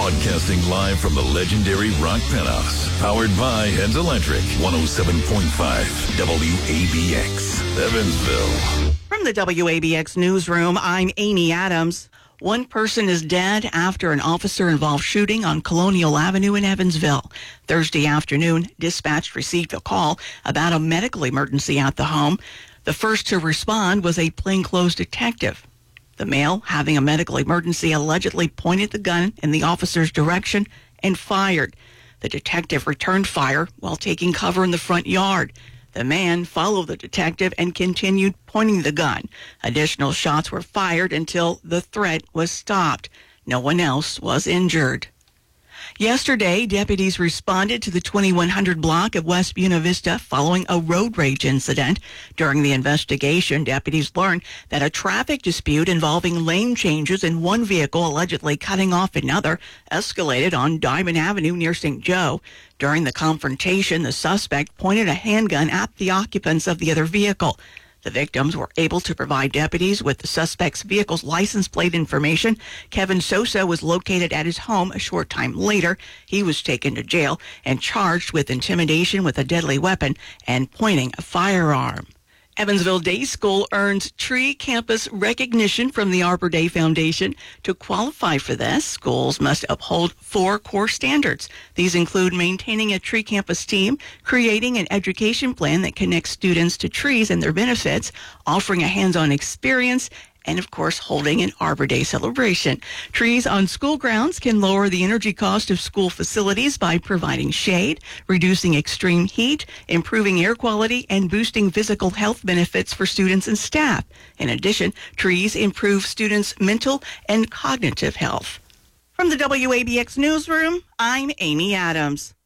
Broadcasting live from the legendary Rock Penthouse. Powered by Heads Electric. 107.5 WABX. Evansville. From the WABX newsroom, I'm Amy Adams. One person is dead after an officer-involved shooting on Colonial Avenue in Evansville. Thursday afternoon, dispatch received a call about a medical emergency at the home. The first to respond was a plainclothes detective. The male, having a medical emergency, allegedly pointed the gun in the officer's direction and fired. The detective returned fire while taking cover in the front yard. The man followed the detective and continued pointing the gun. Additional shots were fired until the threat was stopped. No one else was injured. Yesterday, deputies responded to the 2100 block of West Buena Vista following a road rage incident. During the investigation, deputies learned that a traffic dispute involving lane changes in one vehicle allegedly cutting off another escalated on Diamond Avenue near St. Joe. During the confrontation, the suspect pointed a handgun at the occupants of the other vehicle. The victims were able to provide deputies with the suspect's vehicle's license plate information. Kevin Sosa was located at his home a short time later. He was taken to jail and charged with intimidation with a deadly weapon and pointing a firearm. Evansville Day School earns Tree Campus recognition from the Arbor Day Foundation. To qualify for this, schools must uphold 4 core standards. These include maintaining a Tree Campus team, creating an education plan that connects students to trees and their benefits, offering a hands-on experience, and, of course, holding an Arbor Day celebration. Trees on school grounds can lower the energy cost of school facilities by providing shade, reducing extreme heat, improving air quality, and boosting physical health benefits for students and staff. In addition, trees improve students' mental and cognitive health. From the WABX newsroom, I'm Amy Adams.